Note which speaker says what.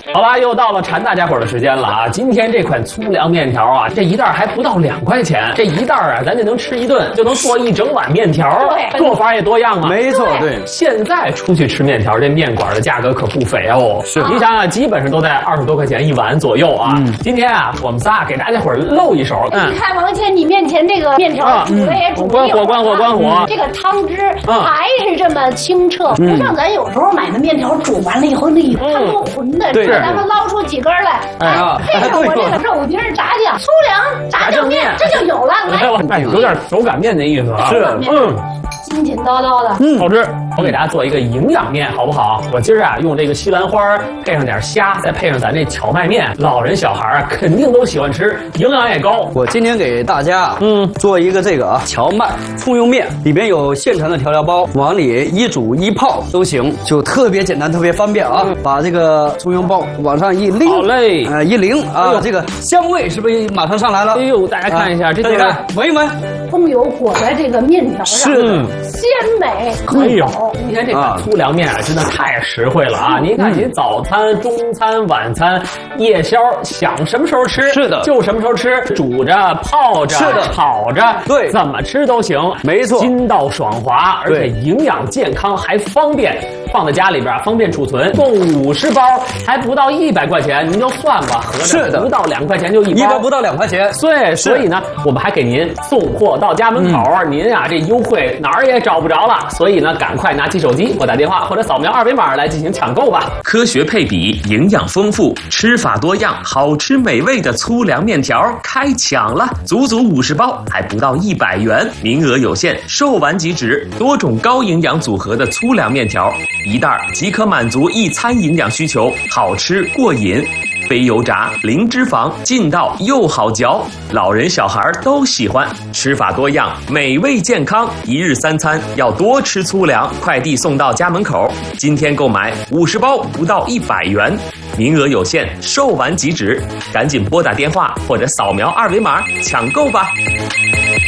Speaker 1: 好啦，又到了馋大家伙的时间了啊！今天这款粗粮面条啊，这一袋还不到2块钱，这一袋啊，咱就能吃一顿，就能做一整碗面条。
Speaker 2: 对，
Speaker 1: 做法也多样啊。
Speaker 3: 没错，对。
Speaker 1: 现在出去吃面条，这面馆的价格可不菲哦。
Speaker 3: 是，
Speaker 1: 你想想，基本上都在20多块钱一碗左右啊。今天啊，我们仨给大家伙露一手。
Speaker 2: 你看王倩，你面前这个面条煮的也煮
Speaker 1: 关火。
Speaker 2: 这个汤汁还是这么清澈，不像咱有时候买的面条煮完了以后那一汤都浑的，是咱们捞出几根来，配上我这个肉丁炸酱、粗粮炸酱面，这就有了。
Speaker 1: 那有点手擀面的意思啊。
Speaker 3: 是，
Speaker 2: 筋筋道道的，
Speaker 1: 好吃。我给大家做一个营养面，好不好？我今儿啊用这个西兰花配上点虾，再配上咱这荞麦面，老人小孩啊肯定都喜欢吃，营养也高。
Speaker 3: 我今天给大家做一个这个荞麦葱油面，里边有现成的调料包，往里一煮一泡都行，就特别简单，特别方便啊！把这个葱油包往上一拎，
Speaker 1: 好嘞，
Speaker 3: 一拎啊，这个香味是不是马上上来了？
Speaker 1: 哎呦，大家看一下，这
Speaker 3: 看闻一闻，
Speaker 2: 葱油裹在这个面条上，
Speaker 3: 是
Speaker 2: 鲜美可口。
Speaker 1: 今天这款粗粮面啊，真的太实惠了啊！您看，您早餐、中餐、晚餐、夜宵，想什么时候吃，
Speaker 3: 是的，
Speaker 1: 就什么时候吃，煮着、泡着、炒着，
Speaker 3: 对，
Speaker 1: 怎么吃都行，
Speaker 3: 没错，
Speaker 1: 筋道爽滑，而且营养健康还方便，放在家里边方便储存。共50包，还不到100块钱，您就算吧，合着不到2块钱就一包，
Speaker 3: 不到2块钱。
Speaker 1: 对，所以呢，我们还给您送货到家门口，您啊这优惠哪儿也找不着了。所以呢，赶快拿起手机拨打电话或者扫描2维码来进行抢购吧。
Speaker 4: 科学配比，营养丰富，吃法多样，好吃美味的粗粮面条开抢了，足足50包，还不到100元，名额有限，售完即止。多种高营养组合的粗粮面条，一袋即可满足一餐营养需求，好吃过瘾。非油炸，零脂肪，劲道又好嚼，老人小孩都喜欢。吃法多样，美味健康，一日3餐要多吃粗粮，快递送到家门口。今天购买50包不到100元，名额有限，售完即止，赶紧拨打电话或者扫描2维码抢购吧。